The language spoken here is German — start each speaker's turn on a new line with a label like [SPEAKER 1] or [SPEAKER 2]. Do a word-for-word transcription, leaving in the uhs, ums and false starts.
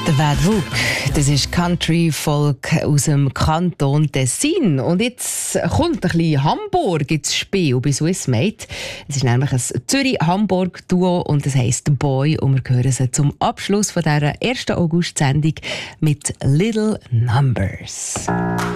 [SPEAKER 1] Der Bad Hook, das ist Country-Folk aus dem Kanton Tessin. Und jetzt kommt ein bisschen Hamburg ins Spiel bei Swissmate. Es ist nämlich ein Zürich-Hamburg-Duo und es heisst «The Boy». Und wir hören sie zum Abschluss von dieser ersten August-Sendung mit «Little Numbers».